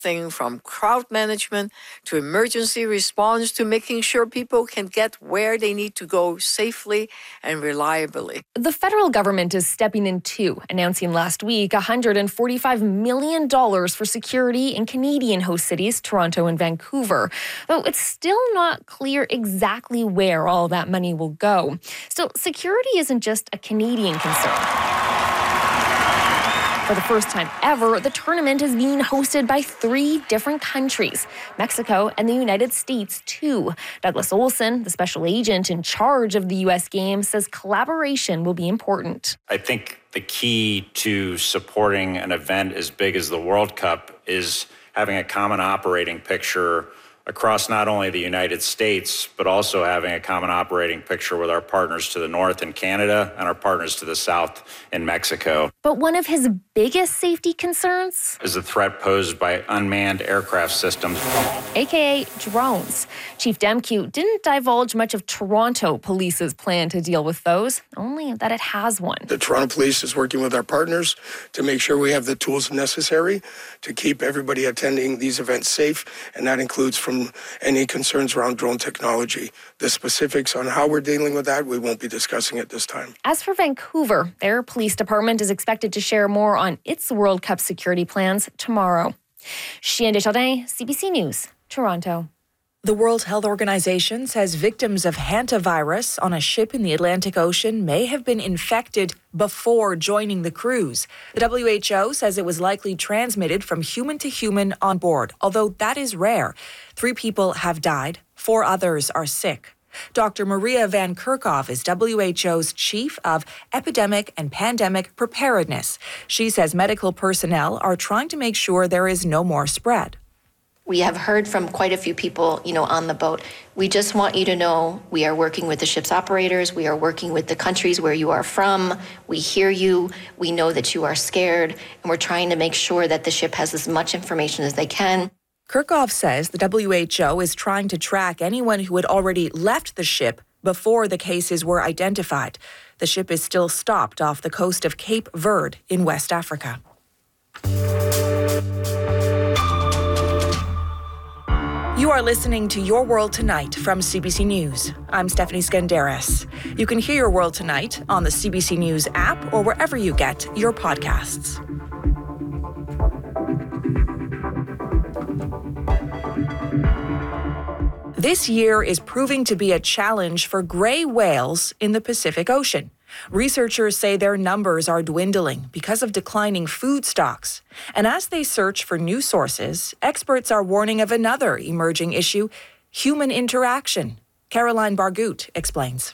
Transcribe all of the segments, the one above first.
Everything from crowd management to emergency response to making sure people can get where they need to go safely and reliably. The federal government is stepping in too, announcing last week $145 million for security in Canadian host cities, Toronto and Vancouver. Though it's still not clear exactly where all that money will go. Still, security isn't just a Canadian concern. For the first time ever, the tournament is being hosted by 3 different countries, Mexico and the United States too. Douglas Olson, the special agent in charge of the U.S. Games, says collaboration will be important. I think the key to supporting an event as big as the World Cup is having a common operating picture across not only the United States, but also having a common operating picture with our partners to the north in Canada and our partners to the south in Mexico. But one of his biggest safety concerns is the threat posed by unmanned aircraft systems, aka drones. Chief Demke didn't divulge much of Toronto Police's plan to deal with those, only that it has one. The Toronto Police is working with our partners to make sure we have the tools necessary to keep everybody attending these events safe, and that includes from any concerns around drone technology. The specifics on how we're dealing with that, we won't be discussing at this time. As for Vancouver, their police department is expected to share more on its World Cup security plans tomorrow. Chien Desjardins, CBC News, Toronto. The World Health Organization says victims of hantavirus on a ship in the Atlantic Ocean may have been infected before joining the cruise. The WHO says it was likely transmitted from human to human on board, although that is rare. 3 people have died, 4 others are sick. Dr. Maria Van Kerkhove is WHO's Chief of Epidemic and Pandemic Preparedness. She says medical personnel are trying to make sure there is no more spread. We have heard from quite a few people, on the boat. We just want you to know we are working with the ship's operators. We are working with the countries where you are from. We hear you. We know that you are scared. And we're trying to make sure that the ship has as much information as they can. Kerkhove says the WHO is trying to track anyone who had already left the ship before the cases were identified. The ship is still stopped off the coast of Cape Verde in West Africa. You are listening to Your World Tonight from CBC News. I'm Stephanie Skandaris. You can hear Your World Tonight on the CBC News app or wherever you get your podcasts. This year is proving to be a challenge for gray whales in the Pacific Ocean. Researchers say their numbers are dwindling because of declining food stocks. And as they search for new sources, experts are warning of another emerging issue, human interaction. Caroline Bargut explains.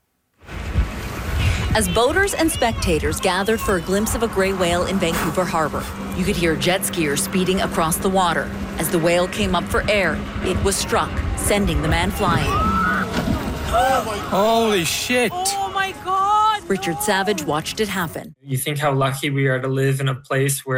As boaters and spectators gathered for a glimpse of a gray whale in Vancouver Harbour, you could hear jet skiers speeding across the water. As the whale came up for air, it was struck, sending the man flying. Holy shit! Oh my God! Richard Savage watched it happen. You think how lucky we are to live in a place where